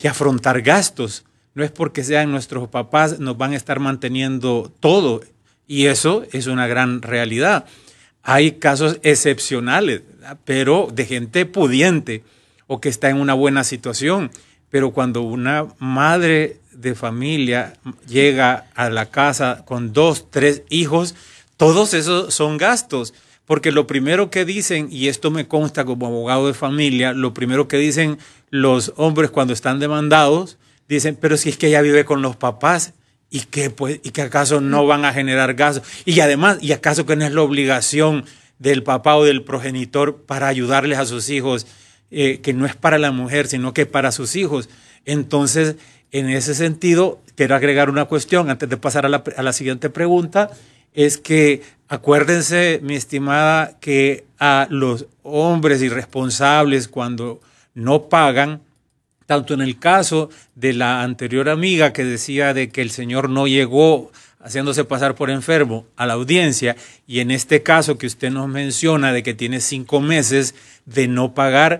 que afrontar gastos. No es porque sean nuestros papás, nos van a estar manteniendo todo. Y eso es una gran realidad. Hay casos excepcionales, ¿verdad? Pero de gente pudiente o que está en una buena situación. Pero cuando una madre de familia llega a la casa con 2, 3 hijos, todos esos son gastos. Porque lo primero que dicen, y esto me consta como abogado de familia, lo primero que dicen los hombres cuando están demandados, dicen, pero si es que ella vive con los papás, ¿y qué, pues, y que acaso no van a generar gastos? Y además, ¿y acaso que no es la obligación del papá o del progenitor para ayudarles a sus hijos, que no es para la mujer, sino que para sus hijos? Entonces, en ese sentido, quiero agregar una cuestión antes de pasar a la siguiente pregunta, es que acuérdense, mi estimada, que a los hombres irresponsables cuando no pagan, tanto en el caso de la anterior amiga que decía de que el señor no llegó haciéndose pasar por enfermo a la audiencia, y en este caso que usted nos menciona de que tiene 5 meses de no pagar,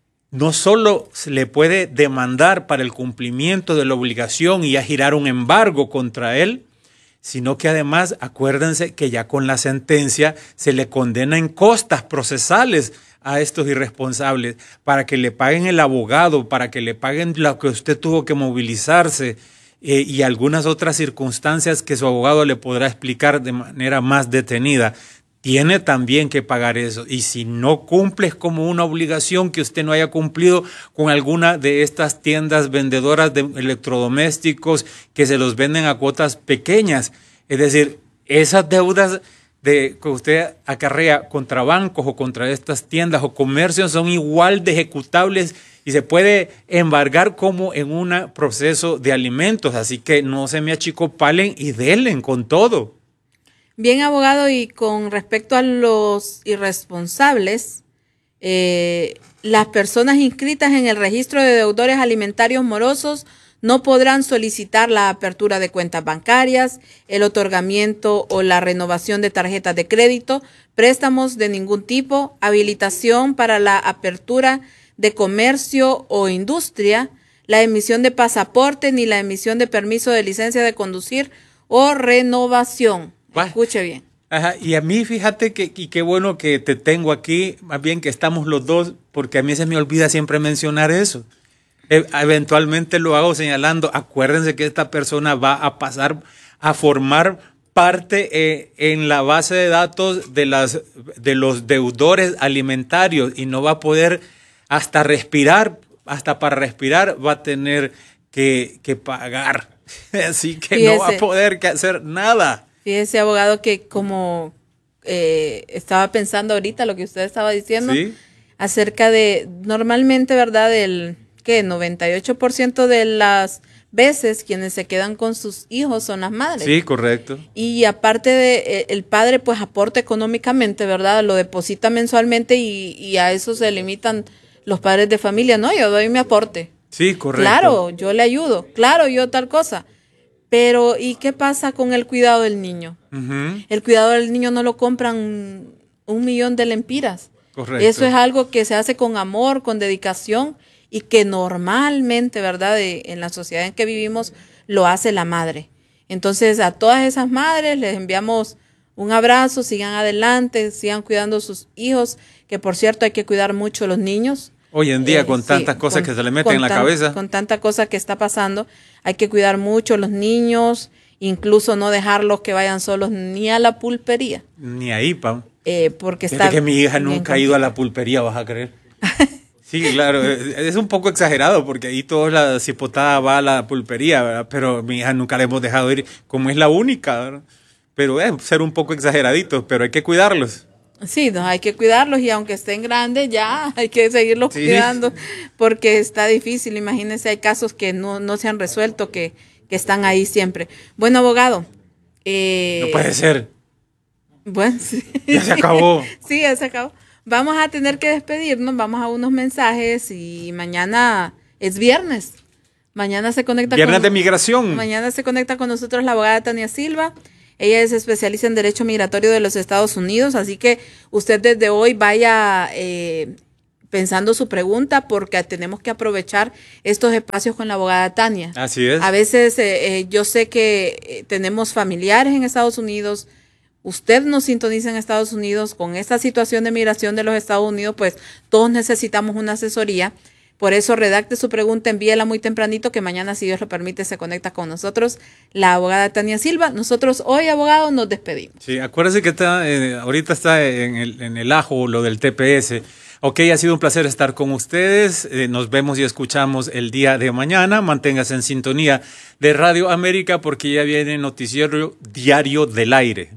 no solo se le puede demandar para el cumplimiento de la obligación y a girar un embargo contra él, sino que además acuérdense que ya con la sentencia se le condena en costas procesales a estos irresponsables para que le paguen el abogado, para que le paguen lo que usted tuvo que movilizarse y algunas otras circunstancias que su abogado le podrá explicar de manera más detenida. Tiene también que pagar eso. Y si no cumples como una obligación que usted no haya cumplido con alguna de estas tiendas vendedoras de electrodomésticos que se los venden a cuotas pequeñas, es decir, esas deudas que usted acarrea contra bancos o contra estas tiendas o comercios son igual de ejecutables y se puede embargar como en un proceso de alimentos. Así que no se me achicopalen y denle con todo. Bien, abogado, y con respecto a los irresponsables, las personas inscritas en el registro de deudores alimentarios morosos no podrán solicitar la apertura de cuentas bancarias, el otorgamiento o la renovación de tarjetas de crédito, préstamos de ningún tipo, habilitación para la apertura de comercio o industria, la emisión de pasaporte ni la emisión de permiso de licencia de conducir o renovación. Escuche bien. Ajá, y a mí fíjate que y qué bueno que te tengo aquí, más bien que estamos los dos, porque a mí se me olvida siempre mencionar eso. Eventualmente lo hago señalando, acuérdense que esta persona va a pasar a formar parte en la base de datos de los deudores alimentarios y no va a poder hasta respirar, hasta para respirar va a tener que pagar. Así que fíjese, no va a poder hacer nada. Fíjese, abogado, que como estaba pensando ahorita lo que usted estaba diciendo, ¿sí? Acerca de, normalmente, ¿verdad? El 98% de las veces quienes se quedan con sus hijos son las madres. Sí, correcto. Y aparte de el padre, pues aporta económicamente, ¿verdad? Lo deposita mensualmente y a eso se limitan los padres de familia. No, yo doy mi aporte. Sí, correcto. Claro, yo le ayudo. Claro, yo tal cosa. Pero, ¿y qué pasa con el cuidado del niño? Uh-huh. El cuidado del niño no lo compran 1,000,000 de lempiras. Correcto. Eso es algo que se hace con amor, con dedicación y que normalmente, ¿verdad? En la sociedad en que vivimos lo hace la madre. Entonces, a todas esas madres les enviamos un abrazo, sigan adelante, sigan cuidando a sus hijos, que por cierto hay que cuidar mucho a los niños. Hoy en día con tantas cosas que se le meten en la cabeza. Con tanta cosa que está pasando, hay que cuidar mucho a los niños, incluso no dejarlos que vayan solos ni a la pulpería. Ni ahí, Pam. Porque está que mi hija nunca ha ido a la pulpería, vas a creer. Sí, claro, es un poco exagerado porque ahí toda la cipotada va a la pulpería, ¿verdad? Pero mi hija nunca la hemos dejado ir como es la única, ¿verdad? Pero ser un poco exageraditos, pero hay que cuidarlos. Sí, no, hay que cuidarlos y aunque estén grandes ya hay que seguirlos cuidando porque está difícil. Imagínense, hay casos que no se han resuelto, que están ahí siempre. Bueno, abogado. No puede ser. Bueno, sí. Ya se acabó. Sí, ya se acabó. Vamos a tener que despedirnos, vamos a unos mensajes y mañana es viernes. Mañana se conecta Viernes de migración. Mañana se conecta con nosotros la abogada Tania Silva. Ella es especialista en Derecho Migratorio de los Estados Unidos, así que usted desde hoy vaya pensando su pregunta, porque tenemos que aprovechar estos espacios con la abogada Tania. Así es. A veces yo sé que tenemos familiares en Estados Unidos, usted nos sintoniza en Estados Unidos, con esta situación de migración de los Estados Unidos, pues todos necesitamos una asesoría. Por eso redacte su pregunta, envíela muy tempranito, que mañana, si Dios lo permite, se conecta con nosotros la abogada Tania Silva. Nosotros hoy, abogado, nos despedimos. Sí, acuérdese que ahorita está en el ajo lo del TPS. Ok, ha sido un placer estar con ustedes. Nos vemos y escuchamos el día de mañana. Manténgase en sintonía de Radio América, porque ya viene Noticiero Diario del Aire.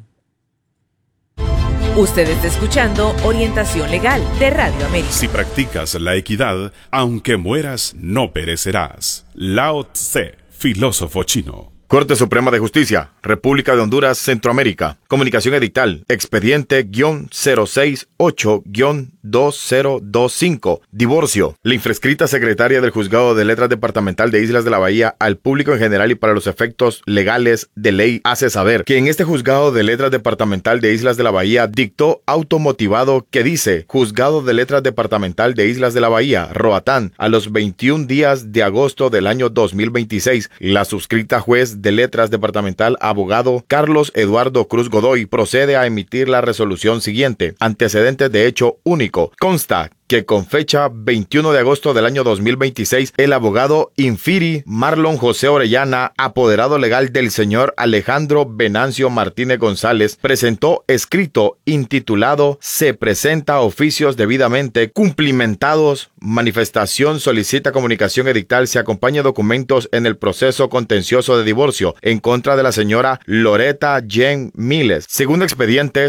Usted está escuchando Orientación Legal de Radio América. Si practicas la equidad, aunque mueras, no perecerás. Lao Tse, filósofo chino. Corte Suprema de Justicia, República de Honduras, Centroamérica. Comunicación edital, expediente-068-2025. Divorcio. La infrescrita secretaria del Juzgado de Letras Departamental de Islas de la Bahía, al público en general y para los efectos legales de ley, hace saber que en este Juzgado de Letras Departamental de Islas de la Bahía dictó automotivado que dice: Juzgado de Letras Departamental de Islas de la Bahía, Roatán, a los 21 días de agosto del año 2026, la suscrita juez de Letras Departamental, abogado Carlos Eduardo Cruz Godoy, procede a emitir la resolución siguiente. Antecedentes de hecho único. Consta que con fecha 21 de agosto del año 2026, el abogado Infiri Marlon José Orellana, apoderado legal del señor Alejandro Venancio Martínez González, presentó escrito intitulado "Se presenta oficios debidamente cumplimentados, manifestación solicita comunicación edictal, se acompaña documentos en el proceso contencioso de divorcio en contra de la señora Loretta Jane Miles, segundo expediente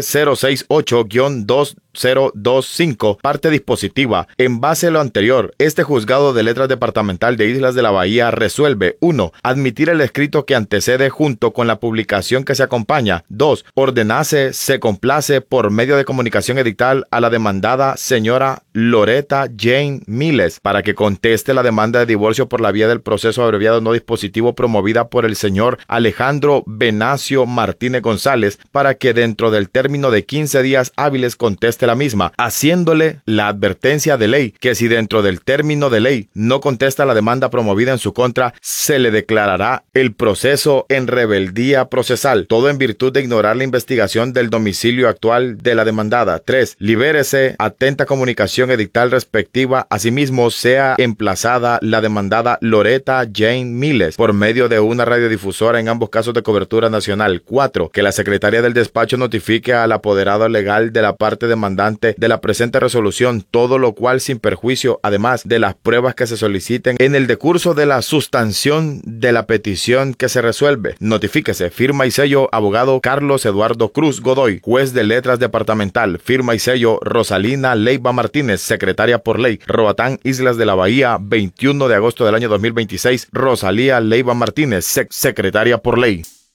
068-2025, parte dispositiva. En base a lo anterior, este Juzgado de Letras Departamental de Islas de la Bahía resuelve: 1. Admitir el escrito que antecede junto con la publicación que se acompaña. 2. Ordenarse, se complace por medio de comunicación edictal a la demandada señora Loretta Jane Miles para que conteste la demanda de divorcio por la vía del proceso abreviado no dispositivo promovida por el señor Alejandro Venancio Martínez González, para que dentro del término de 15 días hábiles conteste la misma, haciéndole la advertencia de ley que si dentro del término de ley no contesta la demanda promovida en su contra, se le declarará el proceso en rebeldía procesal, todo en virtud de ignorar la investigación del domicilio actual de la demandada. 3. Libérese atenta comunicación edictal respectiva. Asimismo, sea emplazada la demandada Loretta Jane Miles por medio de una radiodifusora en ambos casos de cobertura nacional. 4. Que la secretaria del despacho notifique al apoderado legal de la parte demandante de la presente resolución, todo lo cual sin perjuicio, además de las pruebas que se soliciten en el decurso de la sustanción de la petición que se resuelve. Notifíquese. Firma y sello abogado Carlos Eduardo Cruz Godoy, juez de Letras Departamental. Firma y sello Rosalina Leiva Martínez, secretaria por ley, Roatán, Islas de la Bahía, 21 de agosto del año 2026. Rosalía Leiva Martínez, secretaria por ley.